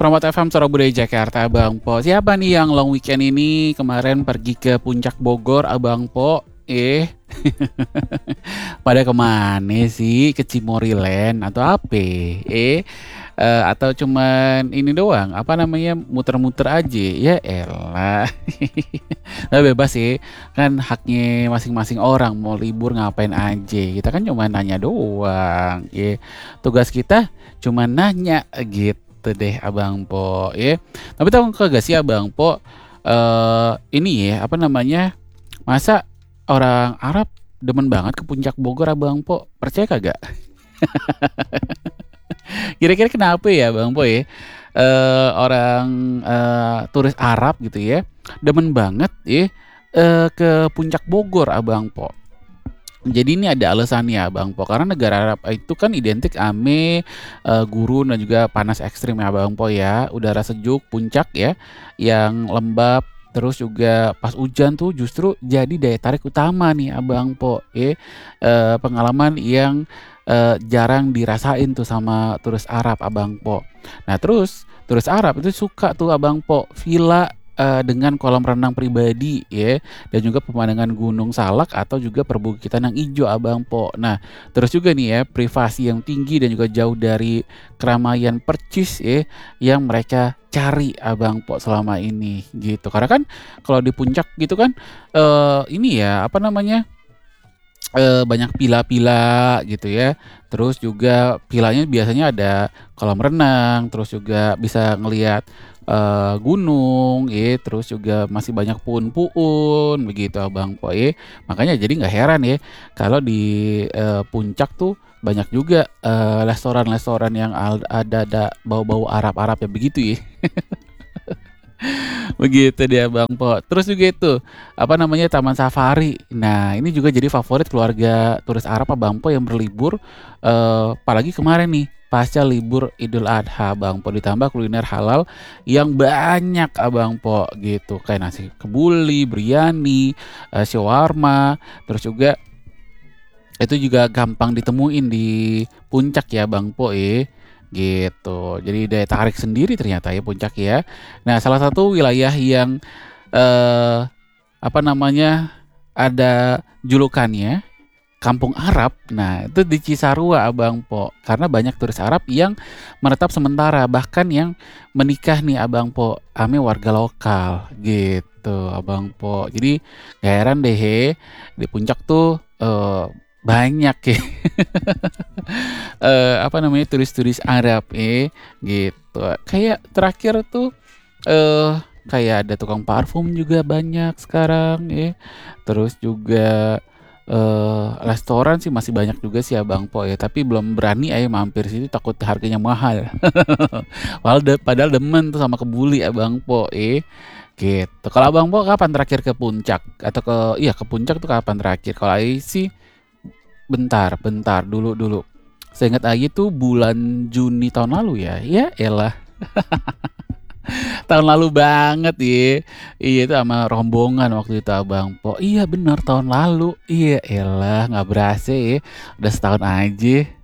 Promote FM Surabaya Jakarta Abang Po. Siapa nih yang long weekend ini kemarin pergi ke Puncak Bogor Abang Po? Pada kemana sih? Ke Cimoriland atau apa? Atau cuman ini doang? Apa namanya? Muter-muter aja? Ya elah. Nah, bebas sih. Kan haknya masing-masing orang mau libur ngapain aja. Kita kan cuma nanya doang. Tugas kita cuma nanya gitu deh Abang Po. Tapi tahu kagak sih Abang Po? Ini ya apa namanya? Masa orang Arab demen banget ke Puncak Bogor Abang Po? Percaya kagak? Kira-kira kenapa ya Bang Po ya? Orang turis Arab gitu ya, demen banget ya ke Puncak Bogor Abang Po. Jadi ini ada alasannya Bang Po, karena negara Arab itu kan identik ame gurun dan juga panas ekstrim ya Bang Po ya. Udara sejuk, puncak ya, yang lembab. Terus juga pas hujan tuh justru jadi daya tarik utama nih Abang Po. Pengalaman yang jarang dirasain tuh sama turis Arab Abang Po. Nah terus turis Arab itu suka tuh Abang Po villa dengan kolam renang pribadi ya, dan juga pemandangan Gunung Salak atau juga perbukitan yang hijau Abang Po. Nah terus juga nih ya, privasi yang tinggi dan juga jauh dari keramaian percis ya yang mereka cari Abang Po selama ini gitu. Karena kan kalau di puncak gitu kan ini ya apa namanya, banyak pila-pila gitu ya. Terus juga pilanya biasanya ada kolam renang, terus juga bisa ngelihat gunung terus juga masih banyak puun-puun begitu Abang Po Makanya jadi nggak heran ya kalau di puncak tuh banyak juga restoran-restoran yang ada bau-bau Arab-Arab ya begitu ya. Begitu dia Bang Po. Terus juga itu, apa namanya, taman safari. Nah, ini juga jadi favorit keluarga turis Arab Bang Po yang berlibur, apalagi kemarin nih, pasca libur Idul Adha Bang Po, ditambah kuliner halal yang banyak Abang Po gitu. Kayak nasi kebuli, biryani, shawarma, terus juga itu juga gampang ditemuin di puncak ya Bang Po gitu. Jadi daya tarik sendiri ternyata ya puncak ya. Nah, salah satu wilayah yang eh apa namanya, ada julukannya Kampung Arab. Nah, itu di Cisarua Abang Po. Karena banyak turis Arab yang menetap sementara, bahkan yang menikah nih Abang Po ame warga lokal gitu Abang Po. Jadi gak heran deh di puncak tuh banyak ya apa namanya, turis-turis Arab gitu. Kayak terakhir tuh eh kayak ada tukang parfum juga banyak sekarang Terus juga restoran sih masih banyak juga sih Abang Po tapi belum berani mampir situ, takut harganya mahal. Padahal demen tuh sama kebuli Abang Po gitu. Kalau Abang Po kapan terakhir ke puncak atau ke puncak tuh kapan terakhir? Kalau sih bentar dulu. Seingat aja tuh bulan Juni tahun lalu ya. Ya elah, tahun lalu banget Iya itu sama rombongan waktu itu Abang Po. Iya benar tahun lalu. Iya elah, nggak berasa udah setahun aja.